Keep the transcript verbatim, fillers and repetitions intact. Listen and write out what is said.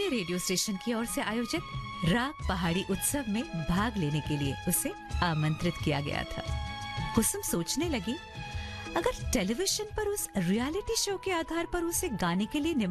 अपने radio station की ओर से आयोजित राग पहाड़ी उत्सव में भाग लेने के लिए उसे आमंत्रित किया गया था। कुसुम सोचने लगी, अगर टेलीविजन पर उस रियलिटी शो के आधार पर उसे गाने के लिए